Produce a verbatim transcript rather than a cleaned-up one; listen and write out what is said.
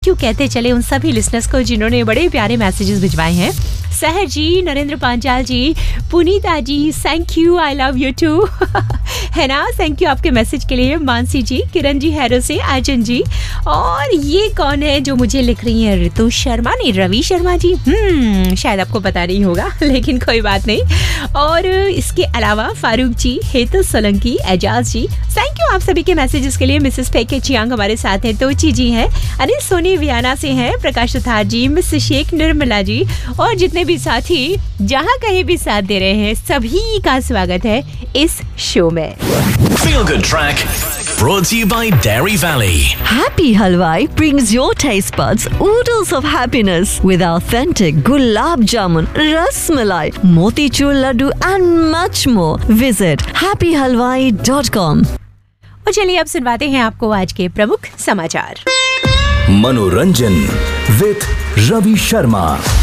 क्यों कहते चले उन सभी लिसनर्स को जिन्होंने बड़े प्यारे मैसेजेस भिजवाए हैं। सहर जी, नरेंद्र पांचाल जी, पुनीता जी, thank you, I love you to है ना, थैंक यू आपके मैसेज के लिए। मानसी जी, किरण जी हैरो से, आजन जी, और ये कौन है जो मुझे लिख रही है? ऋतु शर्मा, नहीं रवि शर्मा जी, हम्म शायद आपको पता नहीं होगा लेकिन कोई बात नहीं। और इसके अलावा फारूक जी, हेतल सोलंकी, एजाज जी, थैंक यू आप सभी के मैसेजेस के लिए। मिसेस पेके चियांग हमारे साथ हैं, तोची जी हैं, अनिल सोनी वियाना से हैं, प्रकाश थार जी, मिस शेख निर्मला जी, और जितने भी साथी जहां कहीं भी साथ दे रहे हैं सभी का स्वागत है इस शो में। Feel Good Track brought to you by Dairy Valley. Happy Halwai brings your taste buds oodles of happiness with authentic gulab jamun, ras malai, motichur laddu and much more. Visit happy halwai dot com. और चलिए अब सुनवाते हैं आपको आज के प्रमुख समाचार। मनोरंजन विद रवि शर्मा।